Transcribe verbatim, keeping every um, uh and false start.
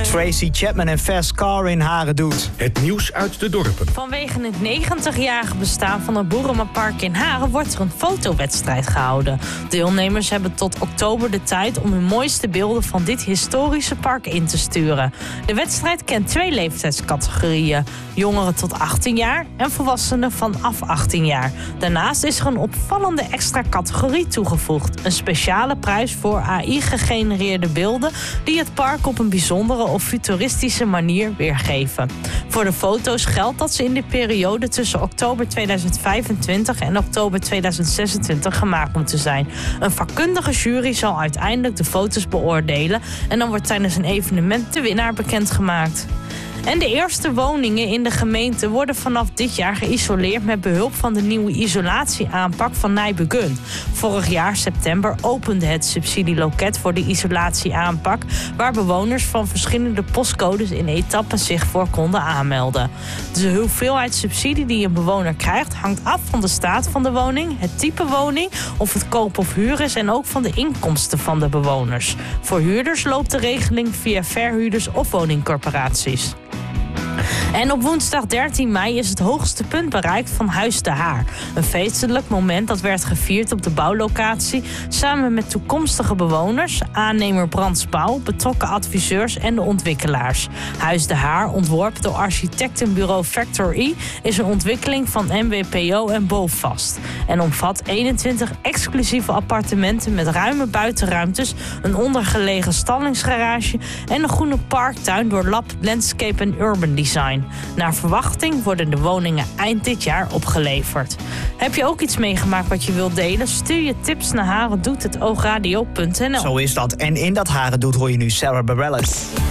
Tracy Chapman en Fast Car in Haren doet. Het nieuws uit de dorpen. Vanwege het negentigjarige bestaan van het Boerumapark in Haren wordt er een fotowedstrijd gehouden. Deelnemers hebben tot oktober de tijd om hun mooiste beelden van dit historische park in te sturen. De wedstrijd kent twee leeftijdscategorieën. Jongeren tot achttien jaar en volwassenen vanaf achttien jaar. Daarnaast is er een opvallende extra categorie toegevoegd. Een speciale prijs voor A I-gegenereerde beelden die het park op een bijzondere of futuristische manier weergeven. Voor de foto's geldt dat ze in de periode tussen oktober tweeduizend vijfentwintig en oktober tweeduizend zesentwintig gemaakt moeten zijn. Een vakkundige jury zal uiteindelijk de foto's beoordelen en dan wordt tijdens een evenement de winnaar bekendgemaakt. En de eerste woningen in de gemeente worden vanaf dit jaar geïsoleerd met behulp van de nieuwe isolatieaanpak van Nijbegunt. Vorig jaar september opende het subsidieloket voor de isolatieaanpak, waar bewoners van verschillende postcodes in etappen zich voor konden aanmelden. De hoeveelheid subsidie die een bewoner krijgt hangt af van de staat van de woning, het type woning, of het koop of huur is en ook van de inkomsten van de bewoners. Voor huurders loopt de regeling via verhuurders of woningcorporaties. En op woensdag dertien mei is het hoogste punt bereikt van Huis de Haar. Een feestelijk moment dat werd gevierd op de bouwlocatie samen met toekomstige bewoners, aannemer Brand Spouw, betrokken adviseurs en de ontwikkelaars. Huis de Haar, ontworpen door architectenbureau Factor E, is een ontwikkeling van M W P O en Bovast. En omvat eenentwintig exclusieve appartementen met ruime buitenruimtes, een ondergelegen stallingsgarage en een groene parktuin door Lab Landscape en Urban Design. Naar verwachting worden de woningen eind dit jaar opgeleverd. Heb je ook iets meegemaakt wat je wilt delen? Stuur je tips naar harendoet punt oogradio punt n l. Zo is dat. En in dat Harendoet hoor je nu Sarah Bareilles.